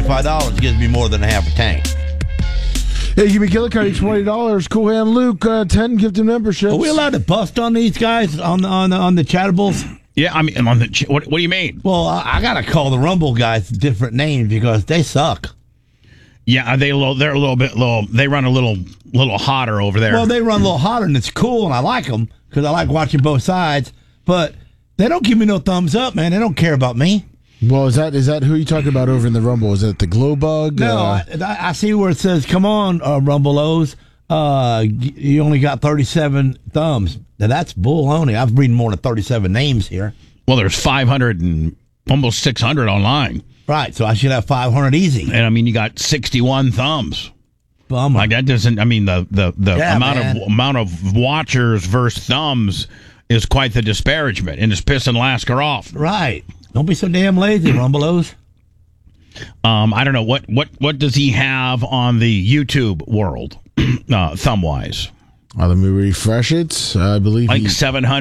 $25 gives me more than a half a tank. Hey, give me McGillicuddy $20. Cool Hand Luke 10 gifted memberships. Are we allowed to bust on these guys on the chattables? Yeah, I mean, on the what do you mean? Well, I gotta call the Rumble guys different names because they suck. Yeah, they run a little hotter over there. Well, they run a little hotter and it's cool and I like them because I like watching both sides. But they don't give me no thumbs up, man. They don't care about me. Well, is that who you talking about over in the Rumble? Is that the Glow Bug? No, I see where it says, "Come on, Rumble O's. You only got 37 thumbs." Now that's baloney. I've read more than 37 names here. Well, there's 500 and almost 600 online. Right, so I should have 500 easy. And I mean, you got 61 thumbs. Bummer. Like that doesn't. I mean, the amount of watchers versus thumbs is quite the disparagement, and it's pissing Lasker off. Right. Don't be so damn lazy, Rumbelows. I don't know what does he have on the YouTube world, thumb wise. Let me refresh it. I believe like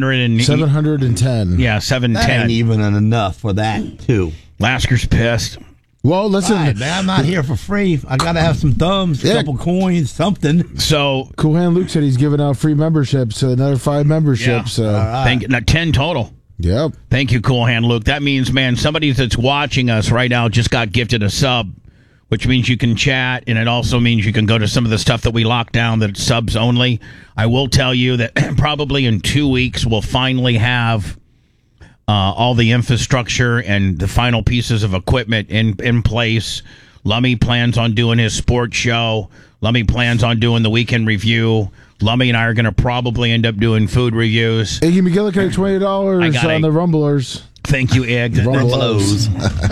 710. Yeah, 710. That ain't even enough for that too. Lasker's pissed. Well, listen, right, man, I'm not here for free. I got to have some thumbs, a couple coins, something. So Cool Hand Luke said he's giving out free memberships, another 5 memberships. Yeah. Right. 10 total. Yep. Thank you, Cool Hand Luke. That means, man, somebody that's watching us right now just got gifted a sub, which means you can chat, and it also means you can go to some of the stuff that we locked down that's subs only. I will tell you that probably in 2 weeks we'll finally have all the infrastructure and the final pieces of equipment in place. Lummy plans on doing his sports show. Lummy plans on doing the weekend review. Lummy and I are going to probably end up doing food reviews. Iggy McGillicuddy, $20 on the Rumblers. Thank you, Egg. Rumblers.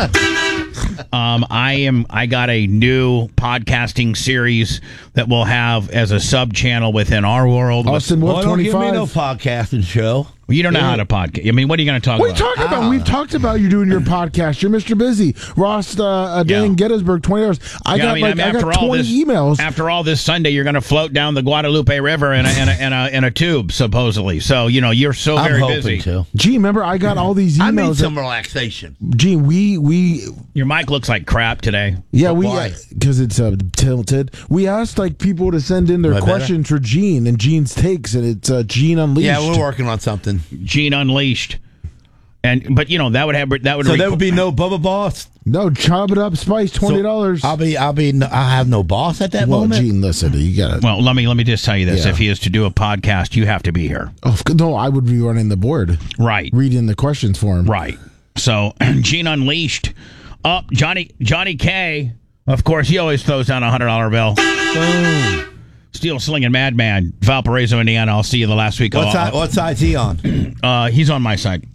I got a new podcasting series that we'll have as a sub channel within our world. Austin Wolf 25. Don't give me no podcasting show. Well, you don't know how to podcast. I mean, what are you going to talk about? What are you talking about? We've talked about you doing your podcast. You're Mr. Busy. Ross Dan Gettysburg, $20. I got 20 emails. After all this Sunday, you're going to float down the Guadalupe River in a tube, supposedly. So, you're so very busy. To. Gee, remember, I got all these emails. I need some relaxation. Gee, we your mic looks like crap today. Yeah, because it's tilted. We asked people to send in their questions for Gene and Gene's takes, and it's Gene Unleashed. Yeah, we're working on something. Gene Unleashed, but that would there would be no Bubba Boss. No, chop it up, Spice, $20. So I have no boss at that moment. Gene, listen, you got it. Well, let me just tell you this: if he is to do a podcast, you have to be here. Oh no, I would be running the board, right? Reading the questions for him, right? So Gene Unleashed, up Johnny K. Of course, he always throws down $100 bill. Boom. Steel slinging madman, Valparaiso, Indiana. I'll see you the last week. What side's he on? He's on my side.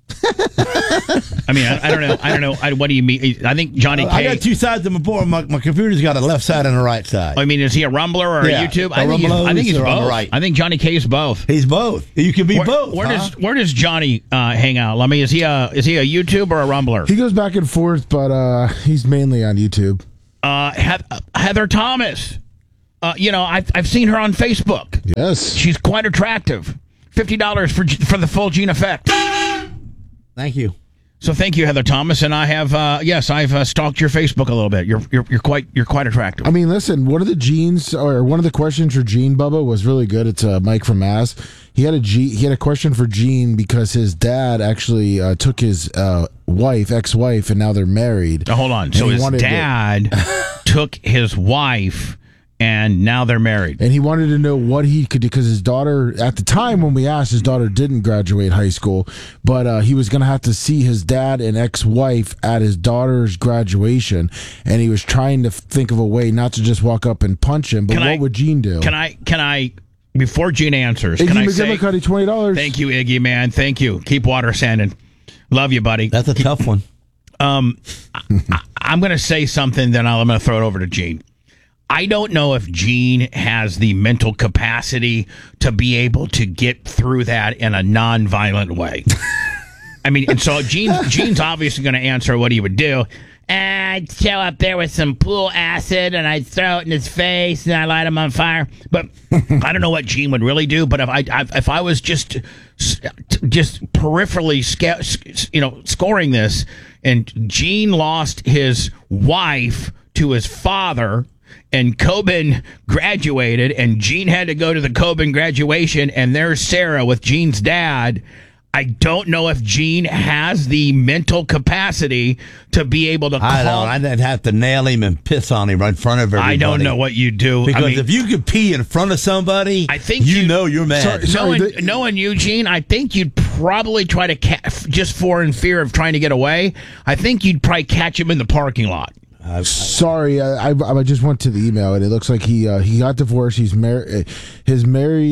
I mean, I don't know. What do you mean? I think Johnny K. I got two sides of my board. My computer's got a left side and a right side. I mean, is he a Rumbler or a YouTube? I think he's both. On the right. I think Johnny K is both. He's both. You can be both. Where does Johnny hang out? Let me. Is he a YouTube or a Rumbler? He goes back and forth, but he's mainly on YouTube. Heather Thomas. I've seen her on Facebook. Yes, she's quite attractive. $50 for the full Gene effect. Thank you. So thank you, Heather Thomas, and I have I've stalked your Facebook a little bit. You're quite attractive. I mean, listen, one of the questions for Gene, Bubba, was really good. It's Mike from Mass. He had a question for Gene because his dad actually took his ex-wife, and now they're married. Now, hold on. So his dad took his wife, and now they're married. And he wanted to know what he could do, because his daughter, at the time when we asked, his daughter didn't graduate high school, but he was going to have to see his dad and ex-wife at his daughter's graduation, and he was trying to think of a way not to just walk up and punch him, but what would Gene do? Can I before Gene answers, can I say... Iggy $20. Thank you, Iggy, man. Thank you. Keep water sanding. Love you, buddy. That's a tough one. I'm going to say something, then I'm going to throw it over to Gene. I don't know if Gene has the mental capacity to be able to get through that in a non-violent way. I mean, and so Gene's obviously going to answer what he would do. I'd show up there with some pool acid, and I'd throw it in his face, and I'd light him on fire. But I don't know what Gene would really do. But if I was just peripherally, scoring this, and Gene lost his wife to his father, and Coben graduated, and Gene had to go to the Coben graduation, and there's Sarah with Gene's dad. I don't know if Gene has the mental capacity to be able to call. I'd have to nail him and piss on him right in front of everybody. I don't know what you do. Because if you could pee in front of somebody, I think you're mad. Knowing you, Gene, I think you'd probably try to just for in fear of trying to get away. I think you'd probably catch him in the parking lot. Sorry, I just went to the email and it looks like he got divorced. He's married. His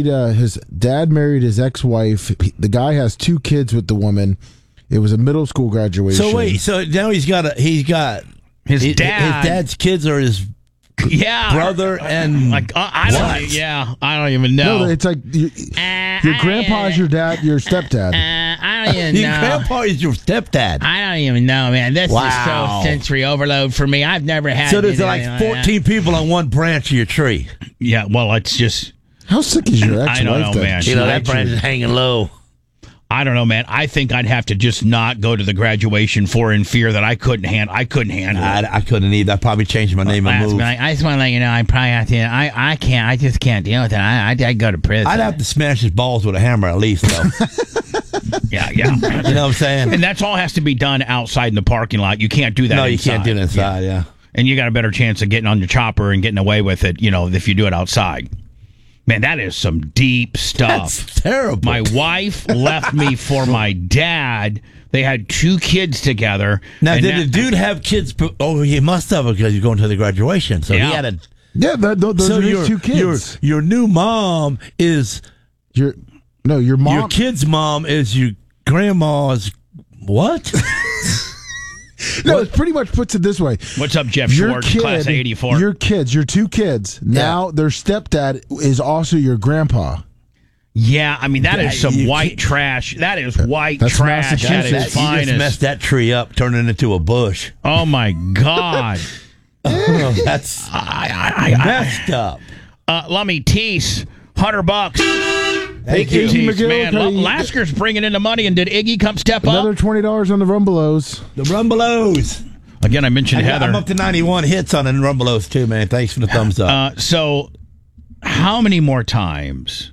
dad married his ex-wife. The guy has 2 kids with the woman. It was a middle school graduation. So wait, so now he's got his dad's kids are his brother and I don't even know. No, it's like your grandpa's your dad, your stepdad. I don't even know. Your grandpa is your stepdad. I don't even know, man. This is so sensory overload for me. I've never had. So there's like 14 people on one branch of your tree. Yeah, well, it's just. How sick is your ex-wife? I don't know, man. That branch is hanging low. I don't know, man. I think I'd have to just not go to the graduation in fear that I couldn't handle it. I couldn't either. I'd probably change my name and move. I just want to let you know, I probably have to. I can't. I just can't deal with it. I'd go to prison. I'd have to smash his balls with a hammer at least, though. Yeah. You know what I'm saying? And that's all has to be done outside in the parking lot. You can't do that. No, you inside. can't do it inside. Yeah. And you got a better chance of getting on your chopper and getting away with it. If you do it outside. Man, that is some deep stuff. That's terrible. My wife left me for my dad. They had 2 kids together. Now, did the dude have kids? Oh, he must have because he's going to the graduation. So he had a. Yeah, those are his 2 kids. Your new mom is your mom. Your kid's mom is your grandma's what? No, it pretty much puts it this way. What's up, Jeff Schwartz, class of 84? Your 2 kids. Now their stepdad is also your grandpa. Yeah, I mean, that is some white trash. That is white trash. That is finest. You just messed that tree up, turning it into a bush. Oh, my God. That's messed up. Lummy Tease, $100. Thank you, Tease, man. Lasker's bringing in the money, and did Iggy come step up? Another $20 on the Rumbelows. The Rumbelows. Again, I mentioned Heather. I'm up to 91 hits on the Rumbelows, too, man. Thanks for the thumbs up. So, how many more times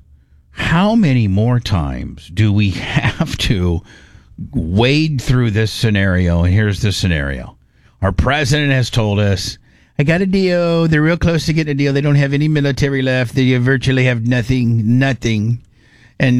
do we have to wade through this scenario? And here's the scenario. Our president has told us, I got a deal. They're real close to getting a deal. They don't have any military left. They virtually have nothing. And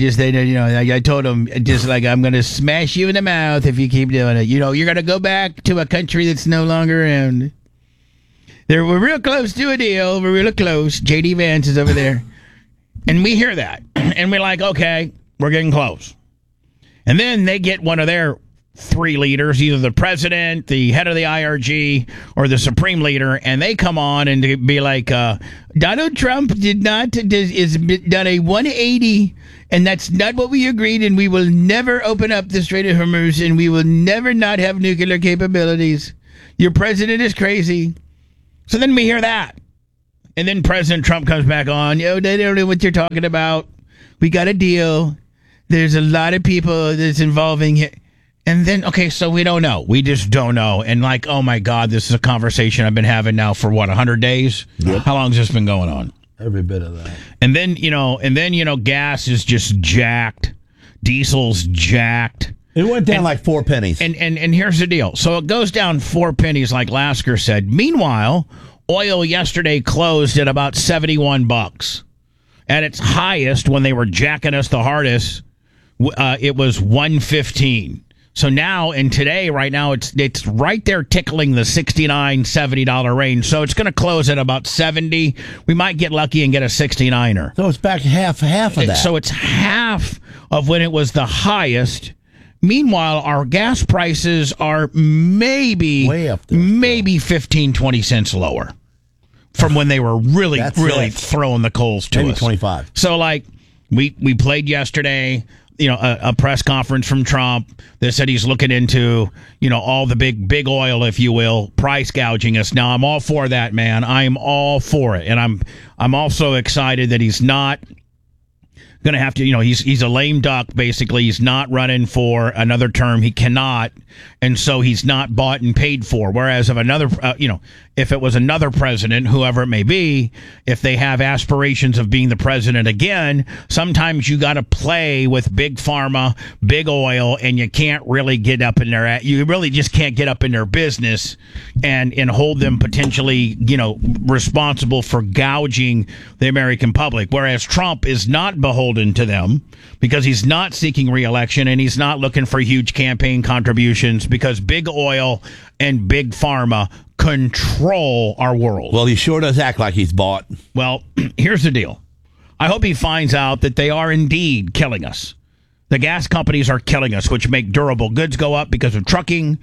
I told them, just like, I'm going to smash you in the mouth if you keep doing it. You're going to go back to a country that's no longer around. We're real close to a deal. We're real close. J.D. Vance is over there. And we hear that. And we're like, okay, we're getting close. And then they get one of their 3 leaders, either the president, the head of the IRG, or the supreme leader, and they come on and be like, Donald Trump is done a 180, and that's not what we agreed, and we will never open up the Strait of Hormuz, and we will never not have nuclear capabilities. Your president is crazy. So then we hear that. And then President Trump comes back on, they don't know what you're talking about. We got a deal. There's a lot of people that's involving it. And then, okay, so we don't know. We just don't know. And like, oh my God, this is a conversation I've been having now for 100 days? Yep. How long has this been going on? Every bit of that. And then, gas is just jacked. Diesel's jacked. It went down like 4 pennies. And here's the deal. So it goes down 4 pennies, like Lasker said. Meanwhile, oil yesterday closed at about $71. At its highest, when they were jacking us the hardest, it was $115. So now and today, right now, it's right there tickling the $69, $70 range. So it's going to close at about 70. We might get lucky and get a 69er. So it's back half of that. So it's half of when it was the highest. Meanwhile, our gas prices are maybe way up there, maybe 15, 20 cents lower from when they were really throwing the coals to us. Maybe 25. So like we played yesterday. A press conference from Trump that said he's looking into, all the big oil, if you will, price gouging us. Now, I'm all for that, man. I'm all for it. And I'm also excited that he's not going to have to, he's a lame duck, basically. He's not running for another term. He cannot. And so he's not bought and paid for. Whereas if another, if it was another president, whoever it may be, if they have aspirations of being the president again, sometimes you got to play with big pharma, big oil, and you can't really get up in their, you really just can't get up in their business and hold them potentially, responsible for gouging the American public. Whereas Trump is not beholden to them because he's not seeking re-election and he's not looking for huge campaign contributions because big oil and big pharma control our world. Well, he sure does act like he's bought. Well, here's the deal. I hope he finds out that they are indeed killing us. The gas companies are killing us, which make durable goods go up because of trucking.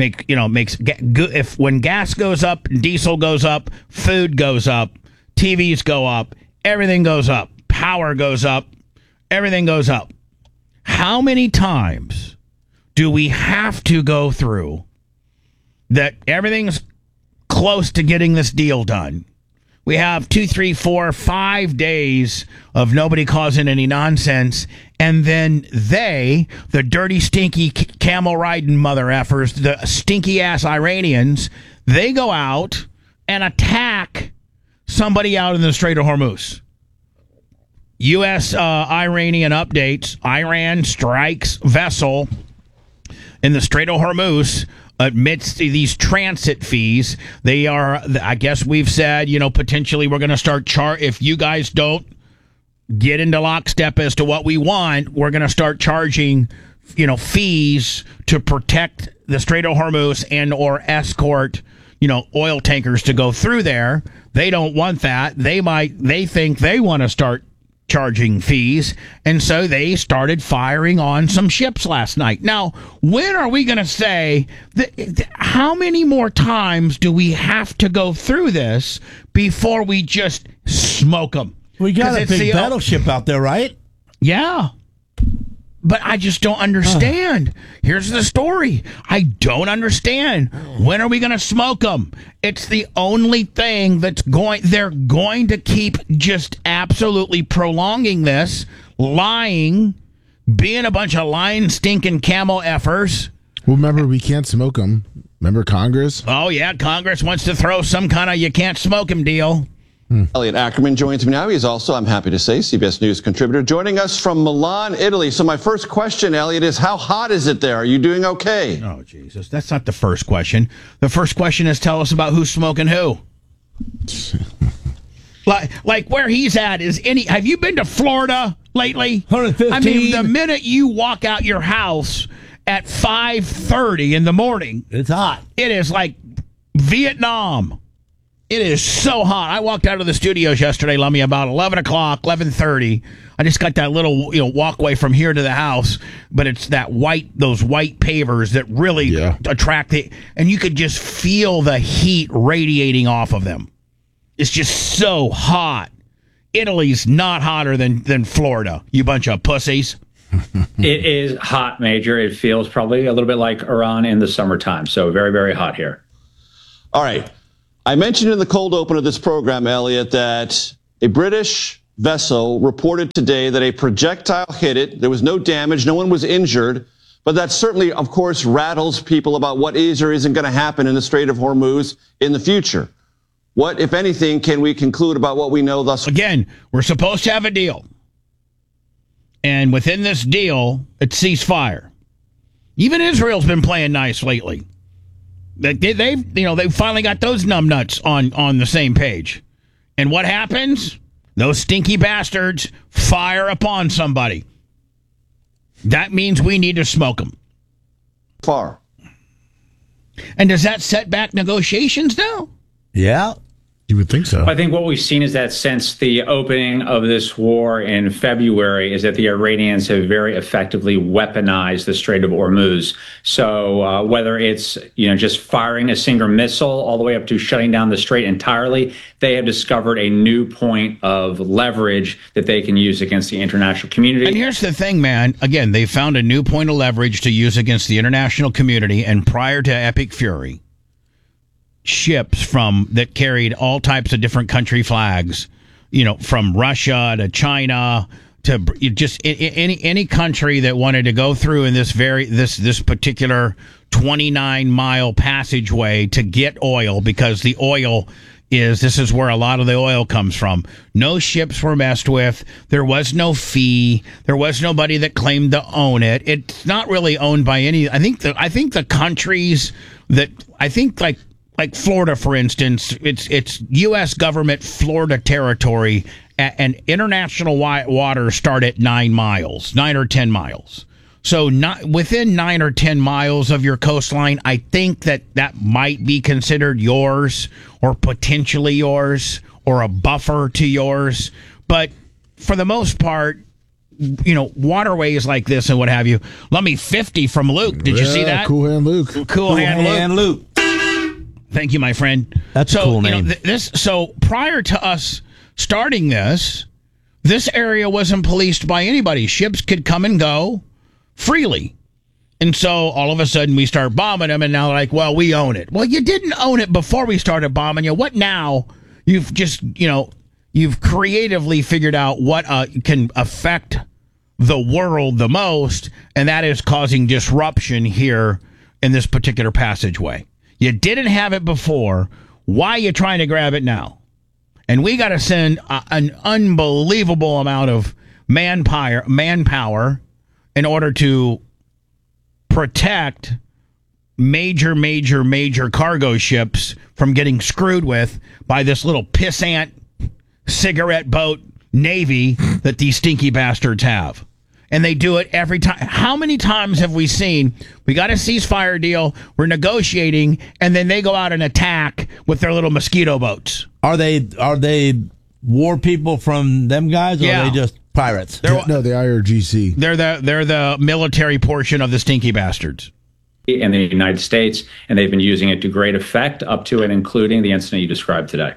If when gas goes up, diesel goes up, food goes up, TVs go up, everything goes up, power goes up, everything goes up. How many times do we have to go through that everything's close to getting this deal done? We have 2, 3, 4, 5 days of nobody causing any nonsense. And then the dirty, stinky, camel riding mother effers, the stinky ass Iranians, they go out and attack somebody out in the Strait of Hormuz. U.S. Iranian updates. Iran strikes vessel in the Strait of Hormuz amidst these transit fees. They are, I guess we've said, potentially we're going to start if you guys don't get into lockstep as to what we want, we're going to start charging, fees to protect the Strait of Hormuz and or escort, oil tankers to go through there. They don't want that. They think they want to start charging fees, and so they started firing on some ships last night. Now, when are we going to say that? How many more times do we have to go through this before we just smoke them? We got a big battleship out there, right? Yeah. But I just don't understand. Here's the story. I don't understand. When are we going to smoke them? It's the only thing they're going to keep just absolutely prolonging this, lying, being a bunch of lying, stinking camel effers. Well, remember, we can't smoke them. Remember Congress? Oh, yeah. Congress wants to throw some kind of you can't smoke them deal. Elliot Ackerman joins me now. He's also, I'm happy to say, CBS News contributor, joining us from Milan, Italy. So my first question, Elliot, is how hot is it there? Are you doing okay? Oh, Jesus. That's not the first question. The first question is tell us about who's smoking who. like where he's at is have you been to Florida lately? 115. I mean, the minute you walk out your house at 5:30 in the morning, it's hot. It is like Vietnam. It is so hot. I walked out of the studios yesterday, Lummy, about 11 o'clock, 11:30. I just got that little, walkway from here to the house, but it's those white pavers that really attract it, and you could just feel the heat radiating off of them. It's just so hot. Italy's not hotter than Florida, you bunch of pussies. It is hot, Major. It feels probably a little bit like Iran in the summertime, so very, very hot here. All right. I mentioned in the cold open of this program, Elliot, that a British vessel reported today that a projectile hit it. There was no damage. No one was injured. But that certainly, of course, rattles people about what is or isn't going to happen in the Strait of Hormuz in the future. What, if anything, can we conclude about what we know thus far? Again, we're supposed to have a deal. And within this deal, it's ceasefire. Even Israel's been playing nice lately. They've finally got those numbnuts on the same page. And what happens? Those stinky bastards fire upon somebody. That means we need to smoke them. Far. And does that set back negotiations now? Yeah. You would think so. I think what we've seen is that since the opening of this war in February is that the Iranians have very effectively weaponized the Strait of Hormuz. So whether it's, just firing a single missile all the way up to shutting down the strait entirely, they have discovered a new point of leverage that they can use against the international community. And here's the thing, man. Again, they found a new point of leverage to use against the international community. And prior to Epic Fury, ships that carried all types of different country flags, from Russia to China to just any country that wanted to go through in this particular 29-mile passageway to get oil, because the oil this is where a lot of the oil comes from. No ships were messed with. There was no fee. There was nobody that claimed to own it. It's not really owned by any. I think the countries that like Florida, for instance, it's U.S. government Florida territory, and international waters start at 9 or 10 miles. So not within 9 or 10 miles of your coastline, I think that might be considered yours or potentially yours or a buffer to yours. But for the most part, waterways like this and what have you. Let me 50 from Luke. Did you see that? Cool Hand Luke. Cool Hand Luke. Thank you, my friend. That's a cool name. So prior to us starting this area wasn't policed by anybody. Ships could come and go freely. And so all of a sudden we start bombing them, and now they're like, well, we own it. Well, you didn't own it before we started bombing you. What now? You've just, you've creatively figured out what can affect the world the most, and that is causing disruption here in this particular passageway. You didn't have it before. Why are you trying to grab it now? And we got to send an unbelievable amount of manpower in order to protect major cargo ships from getting screwed with by this little pissant cigarette boat navy that these stinky bastards have. And they do it every time. How many times have we seen, we got a ceasefire deal, we're negotiating, and then they go out and attack with their little mosquito boats? Are they war people from them guys, or are they just pirates? No, the IRGC. They're the military portion of the stinky bastards. In the United States, and they've been using it to great effect up to and including the incident you described today.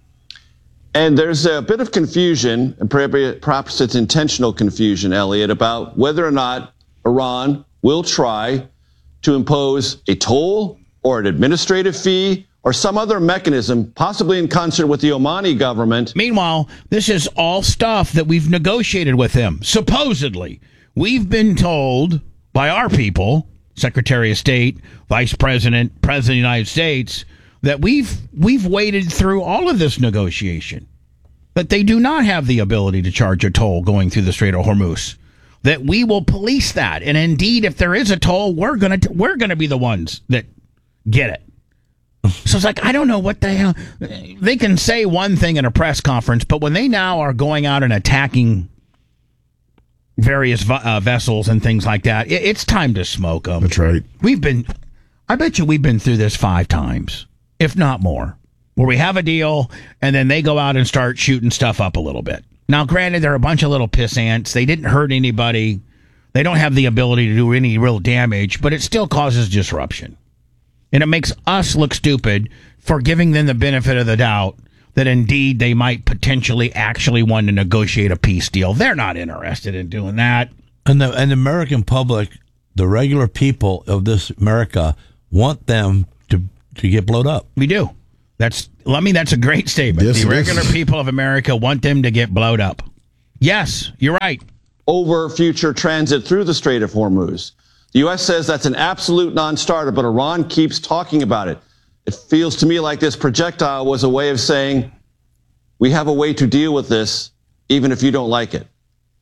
And there's a bit of confusion, and perhaps it's intentional confusion, Elliot, about whether or not Iran will try to impose a toll or an administrative fee or some other mechanism, possibly in concert with the Omani government. Meanwhile, this is all stuff that we've negotiated with them. Supposedly, we've been told by our people, Secretary of State, Vice President, President of the United States, that we've waded through all of this negotiation, that they do not have the ability to charge a toll going through the Strait of Hormuz, that we will police that, and indeed, if there is a toll, we're gonna be the ones that get it. So it's like, I don't know what the hell. They can say one thing in a press conference, but when they now are going out and attacking various vessels and things like that, it's time to smoke them. That's right. I bet you we've been through this 5 times, if not more, where we have a deal and then they go out and start shooting stuff up a little bit. Now, granted, they're a bunch of little piss ants. They didn't hurt anybody. They don't have the ability to do any real damage, but it still causes disruption. And it makes us look stupid for giving them the benefit of the doubt that indeed they might potentially actually want to negotiate a peace deal. They're not interested in doing that. And the American public, the regular people of this America, want them to get blowed up. We do. That's a great statement. Yes, the regular people of America want them to get blowed up. Yes, you're right. Over future transit through the Strait of Hormuz. The U.S. says that's an absolute non-starter, but Iran keeps talking about it. It feels to me like this projectile was a way of saying, we have a way to deal with this, even if you don't like it.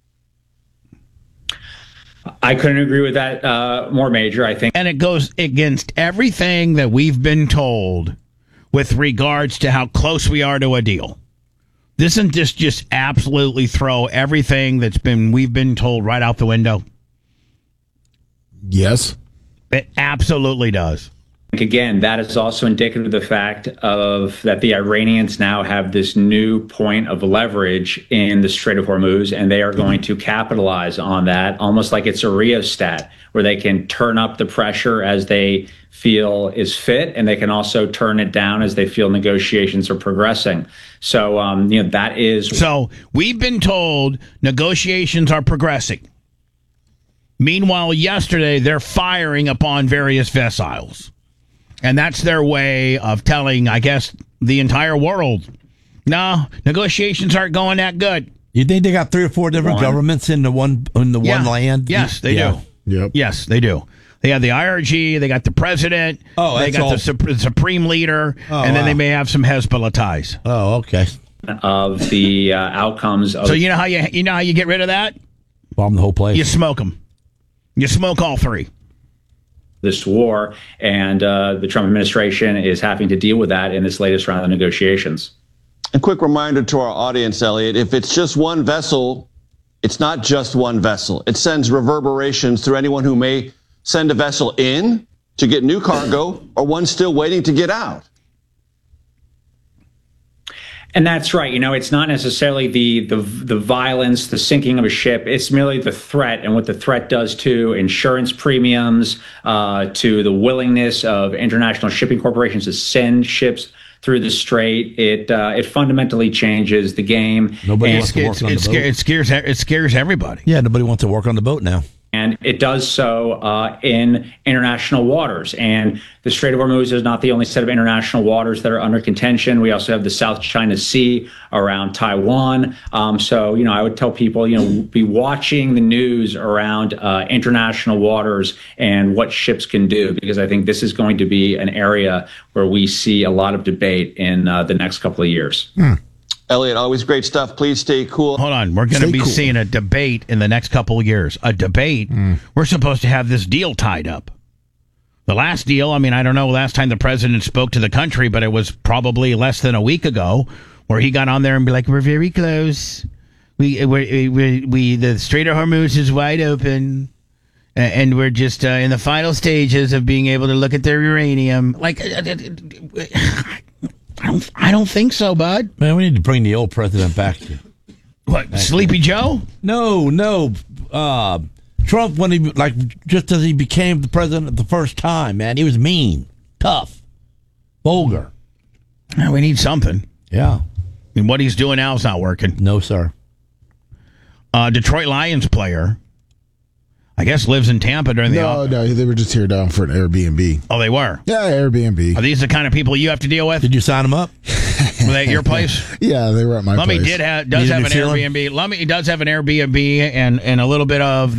I couldn't agree with that more, Major, I think. And it goes against everything that we've been told with regards to how close we are to a deal. Doesn't this just absolutely throw everything we've been told right out the window? Yes. It absolutely does. Again, that is also indicative of the fact that the Iranians now have this new point of leverage in the Strait of Hormuz, and they are going to capitalize on that, almost like it's a rheostat, where they can turn up the pressure as they feel is fit, and they can also turn it down as they feel negotiations are progressing. So, that is... So, we've been told negotiations are progressing. Meanwhile, yesterday, they're firing upon various vessels. And that's their way of telling, I guess, the entire world, no, negotiations aren't going that good. You think they got 3 or 4 different governments in the one one land? Yes, they do. Yep. Yes, they do. They have the IRG, they got the president, they got the supreme leader, and then they may have some Hezbollah ties. Oh, okay. Of the outcomes of So you know how you get rid of that? Bomb the whole place. You smoke them. You smoke all 3. this war, and the Trump administration is having to deal with that in this latest round of negotiations. A quick reminder to our audience, Elliot, if it's just one vessel, it's not just one vessel. It sends reverberations through anyone who may send a vessel in to get new cargo or one still waiting to get out. And that's right. You know, it's not necessarily the violence, the sinking of a ship. It's merely the threat and what the threat does to insurance premiums, to the willingness of international shipping corporations to send ships through the strait. It fundamentally changes the game. Nobody wants to work on the boat. It scares everybody. Yeah, nobody wants to work on the boat now. And it does so in international waters. And the Strait of Hormuz is not the only set of international waters that are under contention. We also have the South China Sea around Taiwan. So, you know, I would tell people, you know, be watching the news around international waters and what ships can do, because I think this is going to be an area where we see a lot of debate in the next couple of years. Elliot, always great stuff. Please stay cool. Hold on. We're going to be seeing a debate in the next couple of years. A debate. We're supposed to have this deal tied up. The last deal, I mean, I don't know last time the president spoke to the country, but it was probably less than a week ago, where he got on there and be like, we're very close. The Strait of Hormuz is wide open, and we're just in the final stages of being able to look at their uranium. Like, I don't think so, bud. Man, we need to bring the old president back. What, Sleepy Joe? No. Trump, when he just as he became the president the first time, man, he was mean, tough, vulgar. We need something. Yeah. I mean, what he's doing now is not working. No, sir. Detroit Lions player, I guess, lives in Tampa during the No, they were just here down for an Airbnb. Oh, they were? Yeah, Airbnb. Are these the kind of people you have to deal with? Did you sign them up? Were they at your place? Yeah, they were at my Lummy place. does have an Airbnb. Lummy does have an Airbnb and a little bit of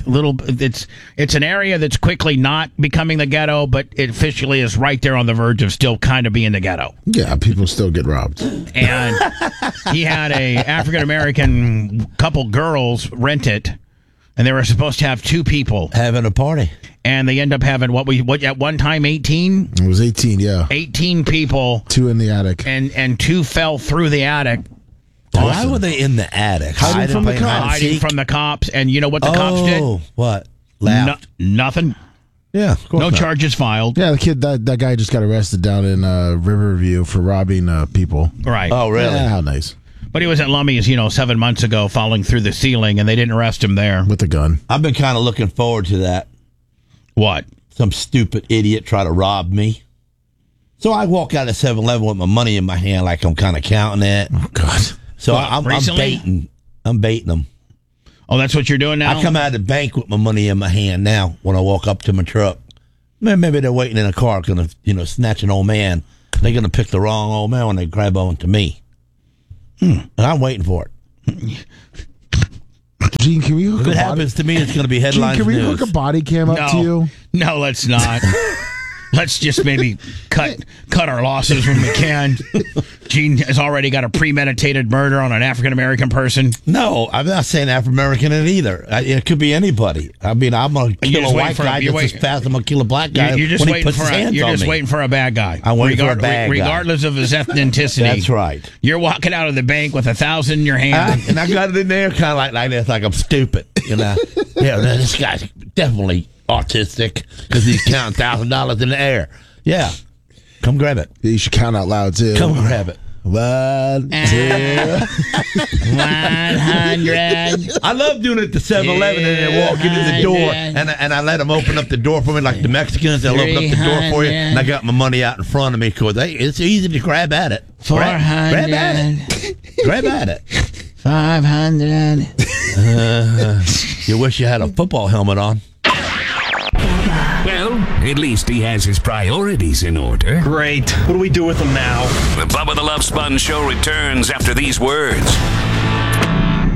it's an area that's quickly not becoming the ghetto, but it officially is right there on the verge of still kind of being the ghetto. Yeah, people still get robbed. And he had a African American couple girls rent it, and they were supposed to have 2 people having a party. And they end up having what at one time 18? It was 18, yeah. 18 people. 2 in the attic. And 2 fell through the attic. Why were they in the attic? Hiding from the cops. Hiding from the cops. And you know what the cops did? Oh, what? Laughed. Nothing. Yeah, of course no not. charges filed. Yeah, the kid, that guy just got arrested down in Riverview for robbing people. Right. Oh, really? Yeah, how nice. But he was at Lummy's, 7 months ago, falling through the ceiling, and they didn't arrest him there. With a gun. I've been kind of looking forward to that. What? Some stupid idiot try to rob me. So I walk out of 7-Eleven with my money in my hand like I'm kind of counting it. Oh, God. So I'm baiting. I'm baiting them. Oh, that's what you're doing now? I come out of the bank with my money in my hand now when I walk up to my truck. Maybe they're waiting in a car going to, snatch an old man. They're going to pick the wrong old man when they grab on to me. And I'm waiting for it. Gene, can we hook If it happens to me, it's going to be headlines. Gene, can we news. hook a body cam up to you? No, let's not. Let's just maybe cut our losses when we can. Gene has already got a premeditated murder on an African-American person. No, I'm not saying African-American either. It could be anybody. I mean, I'm going to kill a white guy just as fast as I'm going to kill a black guy You're just when he puts his hands on me. waiting for a bad guy. I'm waiting for a bad guy. Regardless of his ethnicity. That's right. You're walking out of the bank with $1,000 in your hand. And I got it in there kind of like this, like I'm stupid, Yeah, this guy's definitely autistic because he's counting $1,000 in the air. Yeah. Come grab it. You should count out loud, too. Come grab it. 1, 2. 100. I love doing it to 7-Eleven and then walking in the door and I let them open up the door for me like the Mexicans. They'll open up the door for you and I got my money out in front of me because it's easy to grab at it. 400. Grab at it. Grab at it. 500. You wish you had a football helmet on. Well, at least he has his priorities in order. Great. What do we do with him now? The Bubba the Love Sponge Show returns after these words.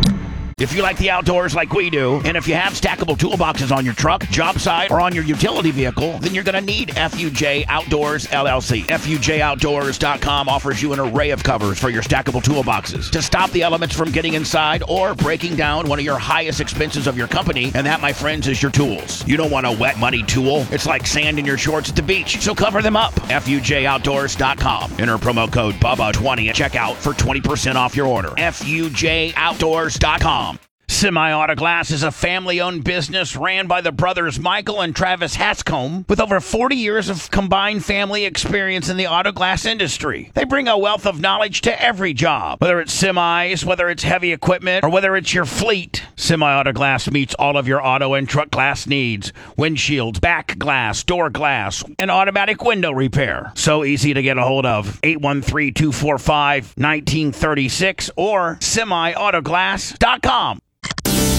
If you like the outdoors like we do, and if you have stackable toolboxes on your truck, job site, or on your utility vehicle, then you're going to need FUJ Outdoors LLC. FUJOutdoors.com offers you an array of covers for your stackable toolboxes to stop the elements from getting inside or breaking down one of your highest expenses of your company, and that, my friends, is your tools. You don't want a wet, muddy tool. It's like sand in your shorts at the beach, so cover them up. FUJOutdoors.com. Enter promo code BUBBA20 at checkout for 20% off your order. FUJOutdoors.com. Semi-Auto Glass is a family-owned business ran by the brothers Michael and Travis Hatscombe with over 40 years of combined family experience in the auto glass industry. They bring a wealth of knowledge to every job, whether it's semis, whether it's heavy equipment, or whether it's your fleet. Semi-Auto Glass meets all of your auto and truck glass needs: windshields, back glass, door glass, and automatic window repair. So easy to get a hold of. 813-245-1936 or semiautoglass.com.